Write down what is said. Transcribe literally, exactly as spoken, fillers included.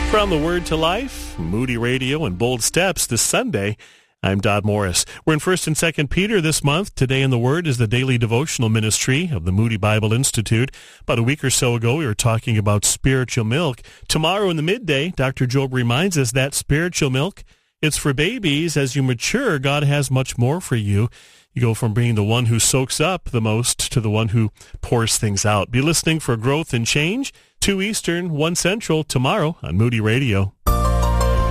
From the Word to Life, Moody Radio and Bold Steps this Sunday, I'm Dodd Morris. We're in First and Second Peter this month. Today in the Word is the daily devotional ministry of the Moody Bible Institute. About a week or so ago, we were talking about spiritual milk. Tomorrow in the midday, Doctor Job reminds us that spiritual milk, it's for babies. As you mature, God has much more for you. You go from being the one who soaks up the most to the one who pours things out. Be listening for Growth and Change, two Eastern, one Central, tomorrow on Moody Radio.